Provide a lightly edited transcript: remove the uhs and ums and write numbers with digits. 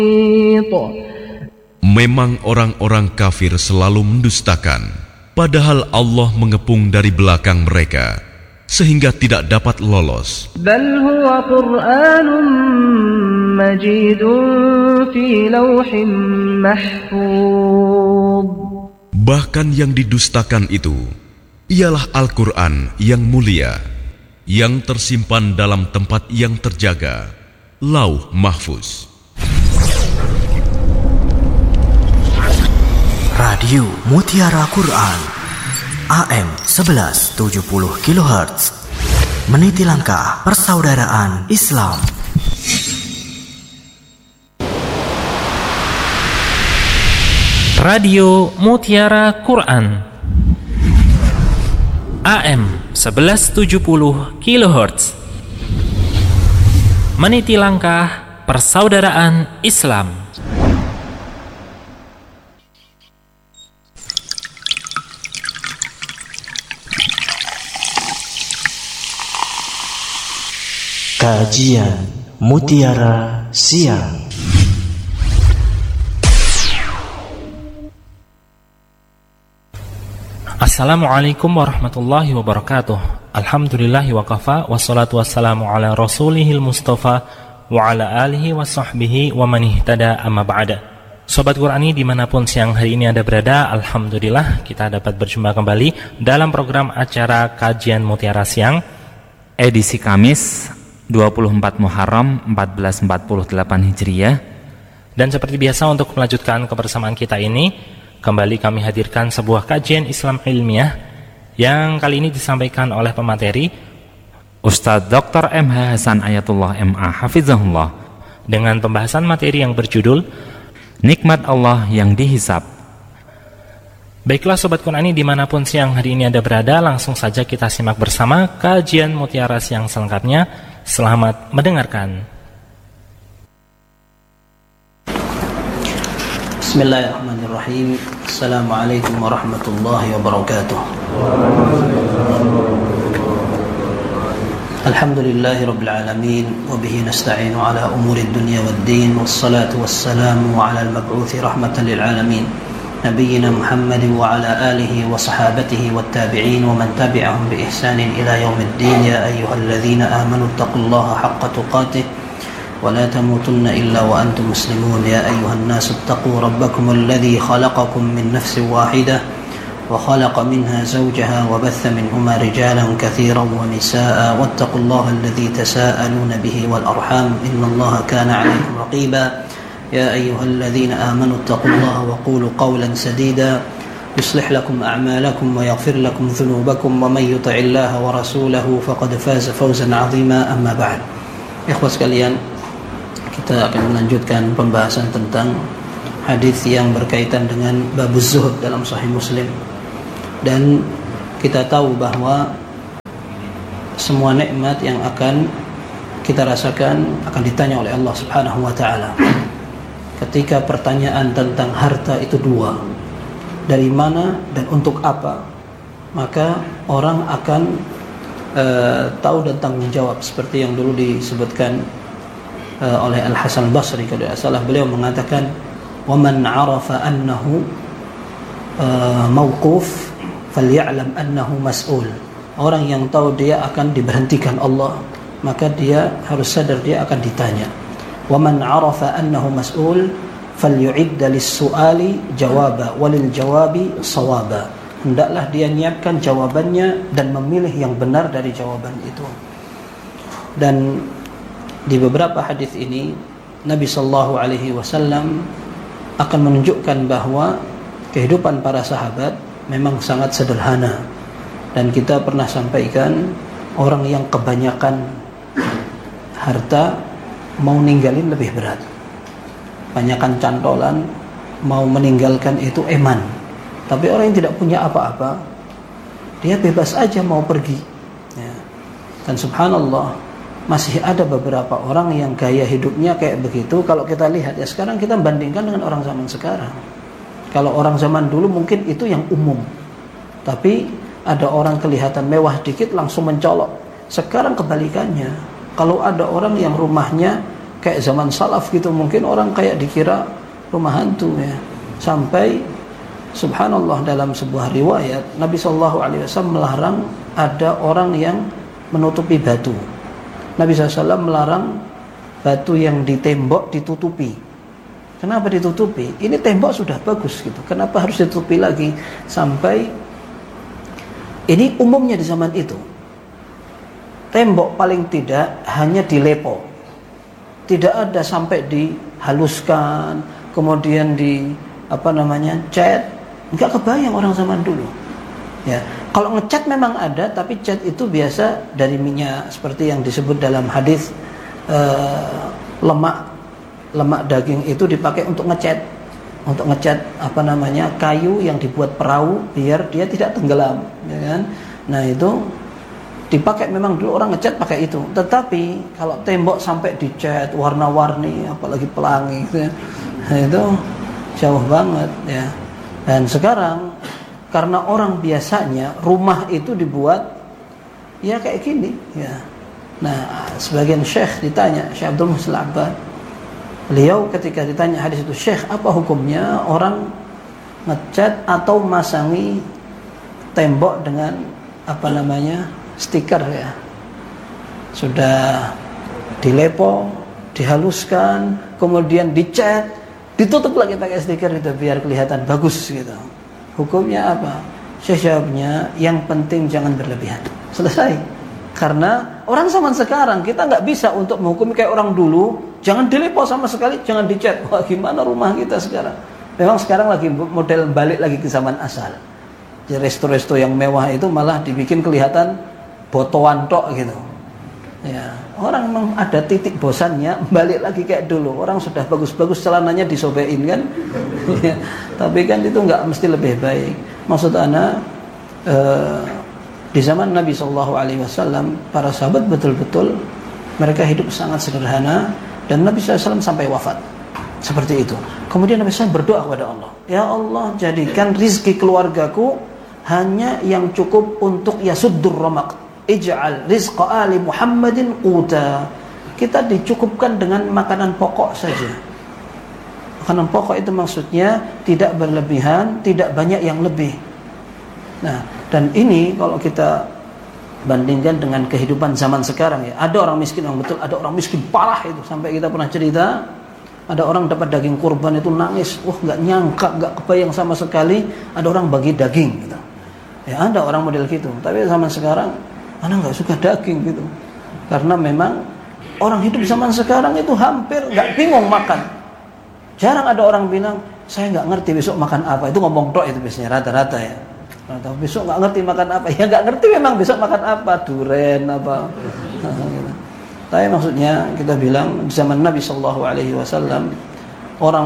Memang orang-orang kafir selalu mendustakan, padahal Allah mengepung dari belakang mereka, sehingga tidak dapat lolos. Bal huwa Qur'anun majidun fi lawhin mahfuz. Bahkan yang didustakan itu ialah Al-Quran yang mulia, yang tersimpan dalam tempat yang terjaga, Lauh Mahfuz. Radio Mutiara Quran AM 1170 kHz, meniti langkah persaudaraan Islam. Radio Mutiara Quran AM 1170 kHz, meniti langkah persaudaraan Islam. Kajian Mutiara Siang. Assalamualaikum warahmatullahi wabarakatuh. Alhamdulillahi wa kafa, wassalatu wassalamu ala rasulihil mustafa wa ala alihi wa sahbihi wa man ihtada amma ba'da. Sobat Qurani dimanapun siang hari ini Anda berada, alhamdulillah kita dapat berjumpa kembali dalam program acara Kajian Mutiara Siang edisi Kamis 24 Muharram 1448 Hijriah. Dan seperti biasa untuk melanjutkan kebersamaan kita ini, kembali kami hadirkan sebuah kajian Islam ilmiah yang kali ini disampaikan oleh pemateri Ustadz Dr. M.H. Hasan Ayatullah M.A. Hafizahullah, dengan pembahasan materi yang berjudul Nikmat Allah yang dihisab. Baiklah Sobat Qurani dimanapun siang hari ini Anda berada, langsung saja kita simak bersama kajian Mutiara Siang selengkapnya. Selamat mendengarkan. Bismillahirrahmanirrahim. Assalamualaikum warahmatullahi wabarakatuh. Alhamdulillahi rabbil alamin, wa bihi nasta'inu ala umuri dunya waddin, wassalatu wassalamu ala al-mab'uthi rahmatan lil alamin, nabiyyina Muhammadin wa ala alihi wa sahabatihi wattabi'in wa man tabi'ahum bi ihsanin ila yaumiddin. Ya ayyuhalladzina amanu taqullaha haqqa tuqatih ولا تموتن إلا وأنتم مسلمون. يا أيها الناس اتقوا ربكم الذي خلقكم من نفس واحدة وخلق منها زوجها وبث منهما رجالا كثيرا ونساء واتقوا الله الذي تساءلون به والأرحام إن الله كان عليكم رقيبا. يا أيها الذين آمنوا اتقوا الله وقولوا قولا سديدا يصلح لكم أعمالكم ويغفر لكم ذنوبكم ومن يطع الله ورسوله فقد فاز فوزا عظيما. أما بعد, ikhwah sekalian, kita akan melanjutkan pembahasan tentang hadis yang berkaitan dengan babuz zuhud dalam Sahih Muslim. Dan kita tahu bahwa semua nikmat yang akan kita rasakan akan ditanya oleh Allah Subhanahu wa taala. Ketika pertanyaan tentang harta itu dua, dari mana dan untuk apa, maka orang akan tahu dan tanggung jawab, seperti yang dulu disebutkan oleh Al-Hasan Al-Basri. Kalau tidak salah, beliau mengatakan وَمَنْ عَرَفَ أَنَّهُ مَوْقُوف فَلْيَعْلَمْ أَنَّهُ مَسْئُولٌ. Orang yang tahu dia akan diberhentikan Allah, maka dia harus sadar dia akan ditanya. وَمَنْ عَرَفَ أَنَّهُ مَسْئُولٌ فَلْيُعِدَّ لِلسُّؤَالِ جَوَابًا وَلِلْجَوَابِ صَوَابًا. Hendaklah dia nyiapkan jawabannya dan memilih yang benar dari jawaban itu. Dan di beberapa hadis ini Nabi sallallahu alaihi wasallam akan menunjukkan bahwa kehidupan para sahabat memang sangat sederhana. Dan kita pernah sampaikan, orang yang kebanyakan harta mau ninggalin lebih berat. Banyakan cantolan, mau meninggalkan itu eman. Tapi orang yang tidak punya apa-apa, dia bebas aja mau pergi ya. Dan subhanallah, masih ada beberapa orang yang gaya hidupnya kayak begitu. Kalau kita lihat ya sekarang, kita bandingkan dengan orang zaman sekarang. Kalau orang zaman dulu mungkin itu yang umum, tapi ada orang kelihatan mewah dikit langsung mencolok. Sekarang kebalikannya. Kalau ada orang yang rumahnya kayak zaman salaf gitu, mungkin orang kayak dikira rumah hantu ya. Sampai subhanallah dalam sebuah riwayat Nabi SAW melarang ada orang yang menutupi batu. Nabi SAW melarang batu yang di tembok ditutupi. Kenapa ditutupi? Ini tembok sudah bagus gitu, kenapa harus ditutupi lagi? Sampai ini umumnya di zaman itu, tembok paling tidak hanya dilepo, tidak ada sampai dihaluskan, kemudian cat. Nggak kebayang orang zaman dulu ya. Kalau ngecat memang ada, tapi cat itu biasa dari minyak, seperti yang disebut dalam hadis, lemak daging itu dipakai untuk ngecat kayu yang dibuat perahu biar dia tidak tenggelam ya kan. Nah itu dipakai, memang dulu orang ngecat pakai itu. Tetapi kalau tembok sampai dicat warna-warni, apalagi pelangi gitu ya, nah itu jauh banget ya. Dan sekarang karena orang biasanya rumah itu dibuat ya kayak gini ya. Nah, sebagian syekh ditanya, Syekh Abdul Muhsin Al-Abbad, beliau ketika ditanya hadis itu, Syekh, apa hukumnya orang ngecat atau masangi tembok dengan stiker ya, sudah dilepo, dihaluskan, kemudian dicat, ditutup lagi pakai stiker itu biar kelihatan bagus gitu. Hukumnya apa? Jawabnya, yang penting jangan berlebihan. Selesai. Karena orang zaman sekarang kita nggak bisa untuk menghukumi kayak orang dulu. Jangan dilepo sama sekali, jangan dicat. Wah, gimana rumah kita sekarang? Memang sekarang lagi model balik lagi ke zaman asal. Jadi resto-resto yang mewah itu malah dibikin kelihatan botoan tok gitu. Ya, orang memang ada titik bosannya, balik lagi kayak dulu. Orang sudah bagus-bagus celananya disobein kan. Ya, tapi kan itu nggak mesti lebih baik. Maksud ana di zaman Nabi SAW, para sahabat betul-betul mereka hidup sangat sederhana, dan Nabi SAW sampai wafat seperti itu. Kemudian Nabi SAW berdoa kepada Allah, ya Allah, jadikan rizki keluargaku hanya yang cukup untuk yasuddur ramaq, ij'al rizqa ali Muhammadin quta. Kita dicukupkan dengan makanan pokok saja. Makanan pokok itu maksudnya tidak berlebihan, tidak banyak yang lebih. Nah, dan ini kalau kita bandingkan dengan kehidupan zaman sekarang ya, ada orang miskin yang betul, ada orang miskin parah itu. Sampai kita pernah cerita, ada orang dapat daging kurban itu nangis, nggak nyangka, nggak kebayang sama sekali ada orang bagi daging gitu. Ya, ada orang model gitu. Tapi zaman sekarang ana nggak suka daging gitu, karena memang orang hidup zaman sekarang itu hampir nggak bingung makan. Jarang ada orang bilang saya nggak ngerti besok makan apa. Itu ngomong tok itu biasanya rata-rata ya. Atau besok nggak ngerti makan apa. Ya nggak ngerti memang besok makan apa, duren apa. Gitu. Tapi maksudnya kita bilang di zaman Nabi SAW orang